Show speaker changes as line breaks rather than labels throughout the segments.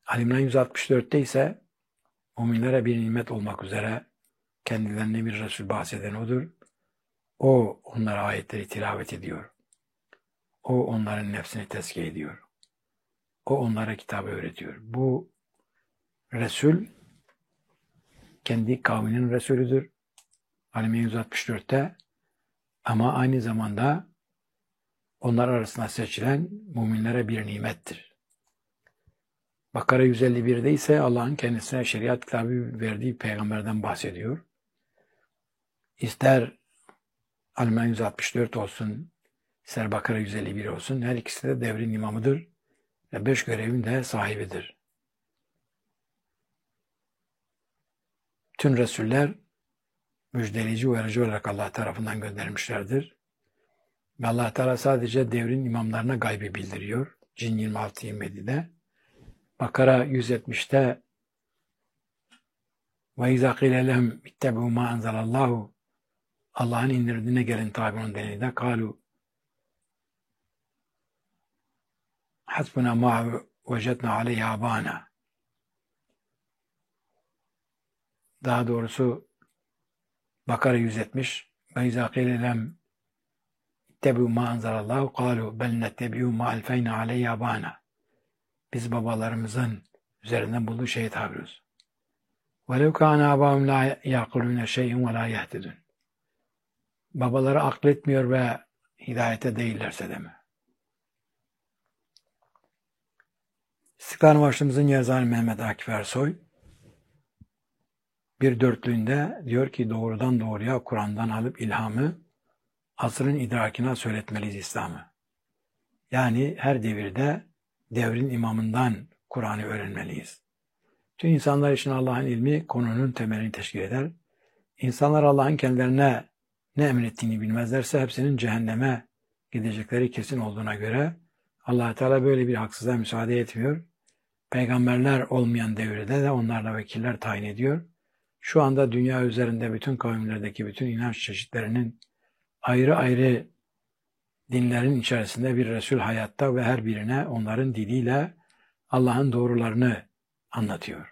Ali İmran 164'te ise müminlere bir nimet olmak üzere kendilerine bir Resul bahseden odur. O onlara ayetleri tilavet ediyor. O onların nefsini tezkiye ediyor. O onlara kitabı öğretiyor. Bu Resul kendi kavminin Resulüdür. Ali İmran 164'te ama aynı zamanda onlar arasında seçilen müminlere bir nimettir. Bakara 151'de ise Allah'ın kendisine şeriat kitabı verdiği peygamberden bahsediyor. İster Ali İmran 164 olsun, ister Bakara 151 olsun, her ikisi de devrin imamıdır ve 5 görevin de sahibidir. Tüm Resuller müjdeleyici uyarıcı olarak Allah tarafından gönderilmişlerdir. Ve Allah Teala sadece devrin imamlarına gaybı bildiriyor. Cin 26-27'de. Bakara 170'te وَاِذَا قِيلَ لَهُمْ اِتَّبُوا مَا اَنْزَلَ اللّٰهُ Allah'ın indirdiğine gelin tabi onun denildi. قَالُوا حَسْبُنَا مَا وَجَدْنَا عَلَيْهِ آبَانَا Daha doğrusu Bakara 170 وَاِذَا قِيلَ لَهُمْ اِتَّبُوا مَا اَنْزَلَ اللّٰهُ قَالُوا بَلْ نَتَّبِعُوا مَا أَلْفَيْنَا عَلَيْهِ آبَانَا Biz babalarımızın üzerinden bulduğu şeyi tabiyoruz. وَلَوْ كَانَ آبَاهُمْ لَا يَعْقِلُونَ شَيْءٍ وَلَا يَهْتَدُونَ Babaları akletmiyor ve hidayete değillerse de mi? İstiklal Marşımızın yazarı Mehmet Akif Ersoy bir dörtlüğünde diyor ki doğrudan doğruya Kur'an'dan alıp ilhamı asrın idrakine söyletmeliyiz İslam'ı. Yani her devirde devrin imamından Kur'an'ı öğrenmeliyiz. Tüm insanlar için Allah'ın ilmi konunun temelini teşkil eder. İnsanlar Allah'ın kendilerine ne emrettiğini bilmezlerse hepsinin cehenneme gidecekleri kesin olduğuna göre Allah Teala böyle bir haksızlığa müsaade etmiyor. Peygamberler olmayan devirde de onlarla vekiller tayin ediyor. Şu anda dünya üzerinde bütün kavimlerdeki bütün inanç çeşitlerinin ayrı ayrı dinlerin içerisinde bir Resul hayatta ve her birine onların diliyle Allah'ın doğrularını anlatıyor.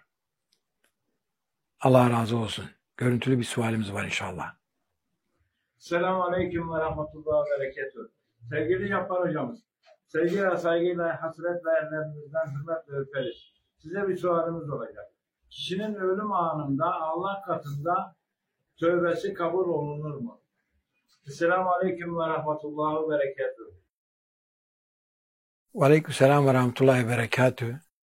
Allah razı olsun. Görüntülü bir sualimiz var inşallah.
Selamun Aleyküm ve Rahmetullah ve Berekatuhu. Sevgili Cabbar Hocamız, sevgi ve saygıyla, hasretle ellerinizden hürmetle öperiz. Size bir sualimiz olacak. Kişinin ölüm anında Allah katında tövbesi kabul olunur mu? Selamun Aleyküm ve Rahmetullah ve Berekatuhu.
Aleykümselam ve Rahmetullahi ve Berekatuhu.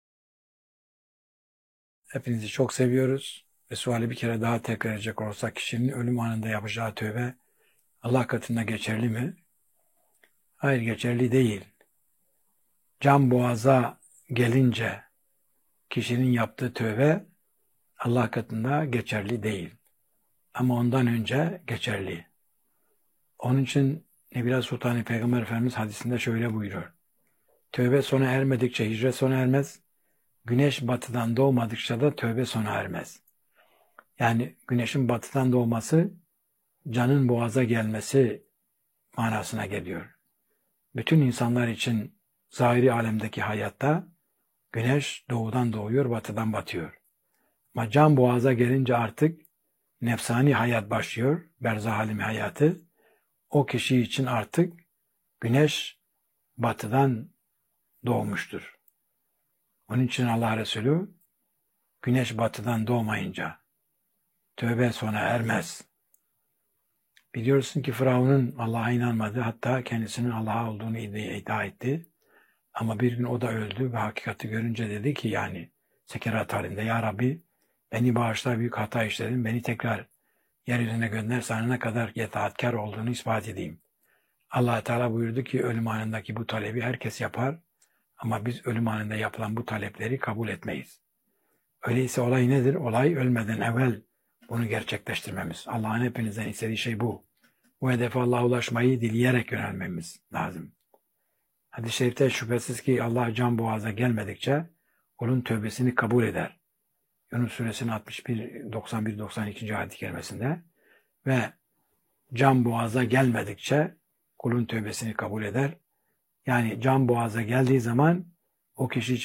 Hepinizi çok seviyoruz. Ve suali bir kere daha tekrar edecek olursak kişinin ölüm anında yapacağı tövbe Allah katında geçerli mi? Hayır, geçerli değil. Can boğaza gelince kişinin yaptığı tövbe Allah katında geçerli değil. Ama ondan önce geçerli. Onun için Nebiler Sultanı Peygamber Efendimiz hadisinde şöyle buyuruyor. Tövbe sona ermedikçe hicret sona ermez. Güneş batıdan doğmadıkça da tövbe sona ermez. Yani güneşin batıdan doğması canın boğaza gelmesi manasına geliyor. Bütün insanlar için zahiri alemdeki hayatta güneş doğudan doğuyor, batıdan batıyor. Ama can boğaza gelince artık nefsani hayat başlıyor, berzah alemi hayatı. O kişi için artık güneş batıdan doğmuştur. Onun için Allah Resulü güneş batıdan doğmayınca tövbe sona ermez. Biliyorsun ki Firavun'un Allah'a inanmadı, hatta kendisinin Allah olduğunu iddia etti. Ama bir gün o da öldü ve hakikati görünce dedi ki yani sekerat halinde ya Rabbi beni bağışla, büyük hata işledim, beni tekrar yeryüzüne gönder, sana ne kadar itaatkar olduğunu ispat edeyim. Allah Teala buyurdu ki ölüm anındaki bu talebi herkes yapar ama biz ölüm anında yapılan bu talepleri kabul etmeyiz. Öyleyse olay nedir? Olay ölmeden evvel bunu gerçekleştirmemiz. Allah'ın hepinizden istediği şey bu. Bu hedefe Allah'a ulaşmayı dileyerek yönelmemiz lazım. Hadis-i şerifte şüphesiz ki Allah can boğaza gelmedikçe onun tövbesini kabul eder. Yunus suresinin 61, 91, 92. ayet-i kerimesinde ve can boğaza gelmedikçe kulun tövbesini kabul eder. Yani can boğaza geldiği zaman o kişi